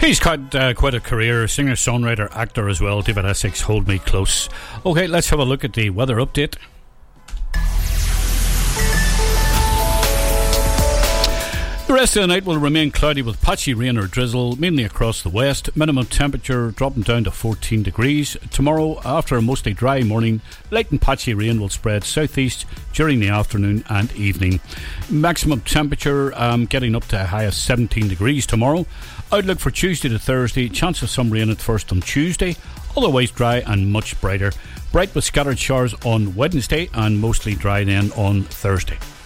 He's quite a career, singer, songwriter, actor as well. David Essex, Hold Me Close. Okay, let's have a look at the weather update. The rest of the night will remain cloudy with patchy rain or drizzle, mainly across the west. Minimum temperature dropping down to 14 degrees. Tomorrow, after a mostly dry morning, light and patchy rain will spread southeast during the afternoon and evening. Maximum temperature getting up to a high of 17 degrees tomorrow. Outlook for Tuesday to Thursday, chance of some rain at first on Tuesday, otherwise dry and much brighter. Bright with scattered showers on Wednesday and mostly dry then on Thursday.